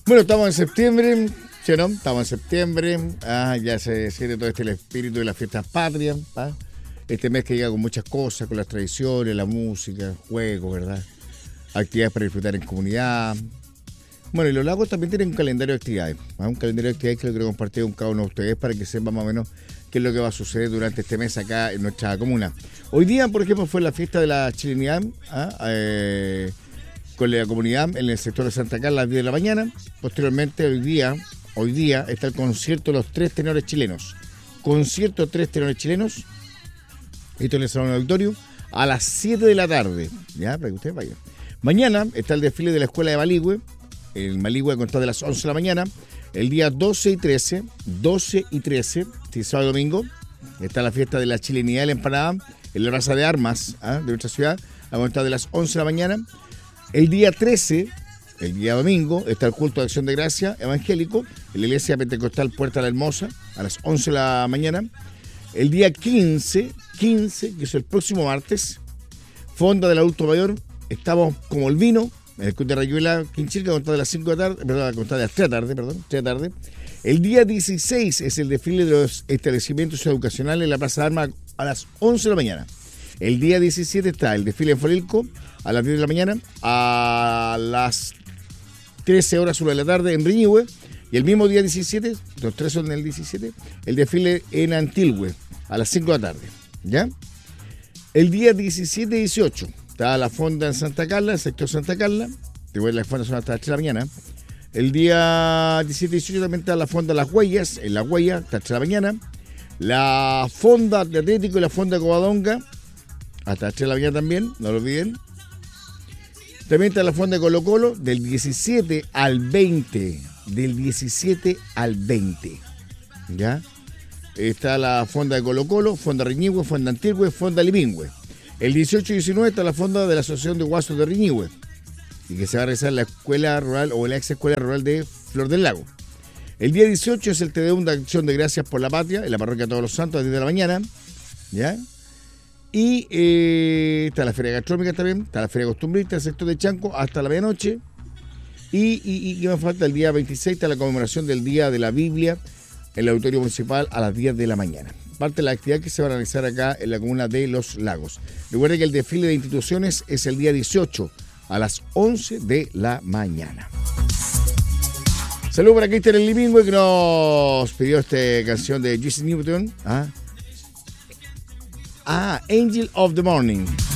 Bueno, estamos en septiembre, ¿sí o no? Estamos en septiembre, ya se siente todo el espíritu de las fiestas patrias, este mes que llega con muchas cosas, con las tradiciones, la música, juegos, ¿verdad? Actividades para disfrutar en comunidad. Bueno, y los lagos también tienen un calendario de actividades, un calendario de actividades que lo quiero compartir con cada uno de ustedes para que sepan más o menos qué es lo que va a suceder durante este mes acá en nuestra comuna. Hoy día, por ejemplo, fue la fiesta de la chilenidad, con la comunidad en el sector de Santa Carla a las 10 de la mañana. Posteriormente, hoy día está el concierto de los tres tenores chilenos. Concierto tres tenores chilenos. Esto en el Salón Auditorio a las 7 de la tarde. Ya, para que ustedes vayan. Mañana está el desfile de la Escuela de Maligüe. El Maligüe a contar de las 11 de la mañana. El día 12 y 13, sí, sábado y domingo, está la fiesta de la chilenidad de la empanada en la Plaza de Armas de nuestra ciudad, a contar de las 11 de la mañana. El día 13, el día domingo, está el culto de acción de gracia evangélico en la iglesia pentecostal Puerta la Hermosa a las 11 de la mañana. El día 15, que es el próximo martes, Fonda del Adulto Mayor, estamos como el vino, en el Club de Rayuela Quinchil, a contar de las 5 de la tarde, perdón, a contar de las 3 de la tarde. El día 16 es el desfile de los establecimientos educacionales en la Plaza de Armas a las 11 de la mañana. El día 17 está el desfile en Folilco a las 10 de la mañana, a las 13 horas de la tarde en Riñihue, y el mismo día 17, los tres son el 17, el desfile en Antilhue a las 5 de la tarde, ¿ya? El día 17 y 18 está la fonda en Santa Carla, el sector Santa Carla, las fondas son hasta las 3 de la mañana. El día 17 y 18 también está la fonda Las Huellas, en La Huella, hasta las 3 de la mañana. La fonda de Atlético y la fonda de Covadonga, hasta las 3 de la mañana también, no lo olviden. También está la fonda de Colo Colo, del 17 al 20. Del 17 al 20. ¿Ya? Está la fonda de Colo Colo, fonda Riñihue, fonda Antilhue, fonda Limingüe. El 18 y 19 está la fonda de la Asociación de Guasos de Riñihue, y que se va a realizar en la escuela rural o en la ex escuela rural de Flor del Lago. El día 18 es el Tedeum de Acción de Gracias por la Patria, en la parroquia Todos los Santos, a las 10 de la mañana. ¿Ya? Y está la feria gastronómica también, está la feria costumbrista, el sector de Chanco, hasta la medianoche. Y ¿qué me falta? El día 26 está la conmemoración del Día de la Biblia en el Auditorio Municipal a las 10 de la mañana. Parte de la actividad que se va a realizar acá en la comuna de Los Lagos. Recuerden que el desfile de instituciones es el día 18 a las 11 de la mañana. Saludos para Cristian el Limingüe, que nos pidió esta canción de Jesse Newton. Angel of the Morning.